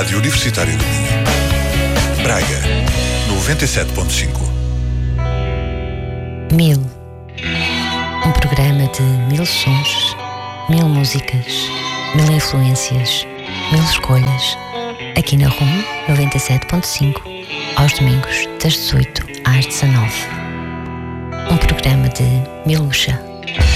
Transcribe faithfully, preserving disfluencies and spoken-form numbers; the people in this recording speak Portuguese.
Rádio Universitária do Minho. Braga, noventa e sete ponto cinco. Mil. Um programa de mil sons, mil músicas, mil influências, mil escolhas. Aqui na RUM noventa e sete ponto cinco, aos domingos, das dezoito às dezanove. Um programa de Miluxa.